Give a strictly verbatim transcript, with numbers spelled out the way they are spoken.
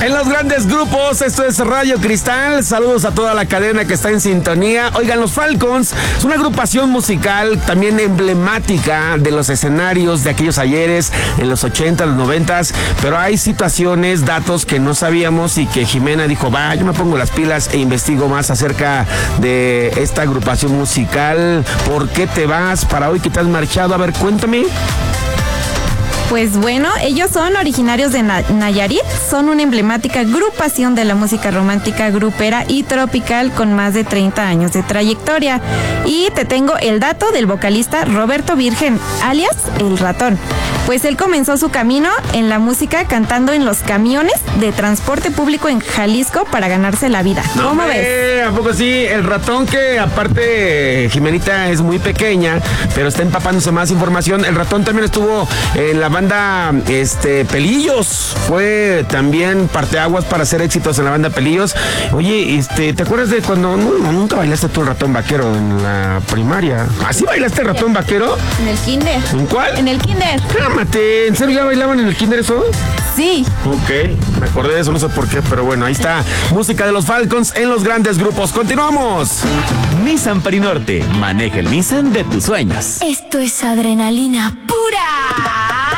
En los grandes grupos, esto es Radio Cristal. Saludos a toda la cadena que está en sintonía. Oigan, los Falcons es una agrupación musical también emblemática de los escenarios de aquellos ayeres en los ochenta, los noventa, pero hay situaciones, datos que no sabíamos y que Jimena dijo, va, yo me pongo las pilas e investigo más acerca de esta agrupación musical. ¿Por qué te vas para hoy que te has marchado? A ver, cuéntame. Pues bueno, ellos son originarios de Na- Nayarit, son una emblemática agrupación de la música romántica, grupera y tropical con más de treinta años de trayectoria. Y te tengo el dato del vocalista Roberto Virgen, alias El Ratón. Pues él comenzó su camino en la música cantando en los camiones de transporte público en Jalisco para ganarse la vida. No, ¿Cómo hombre, ves? ¿A poco sí? El Ratón, que aparte Jimenita es muy pequeña, pero está empapándose más información. El Ratón también estuvo en la banda este, Pelillos. Fue también parteaguas para hacer éxitos en la banda Pelillos. Oye, este, ¿te acuerdas de cuando no, nunca bailaste tú el Ratón Vaquero en la primaria? ¿Así bailaste el Ratón Vaquero? En el kinder. ¿En cuál? En el kinder. Cálmate, ¿en serio ya bailaban en el kinder eso? Sí. Ok, me acordé de eso, no sé por qué, pero bueno, ahí está. Música de los Falcons en los grandes grupos. ¡Continuamos! Nissan Perinorte. Maneja el Nissan de tus sueños. Esto es adrenalina pura.